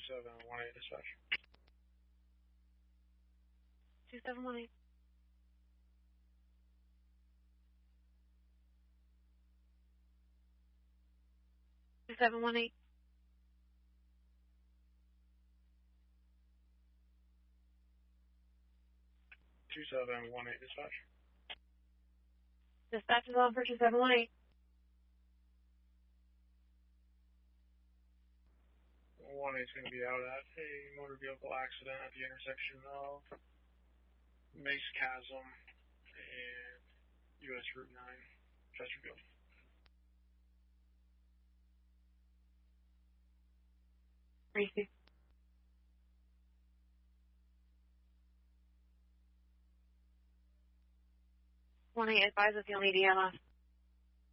2718 dispatch. 2718. 2718. 2718 dispatch. Dispatch is on for 2718. 18's going to be out at a motor vehicle accident at the intersection of Mace Chasm and US Route 9, Chesterfield. Receive. 18 advise if you'll need EMS.